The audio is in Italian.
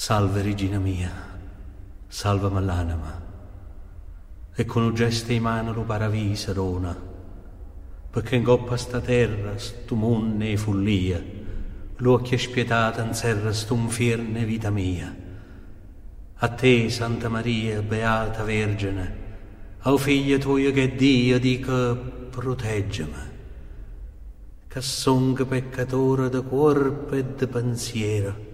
Salve Regina mia, salvami l'anima, e con un gesto in mano lo paravisa dona, perché in coppa sta terra, stu munne e follia, l'occhio spietata in serra stu infierne vita mia. A te, Santa Maria, beata Vergine, au figlia tua che Dio dica proteggimi, che son peccatore de corpo e de pensiero,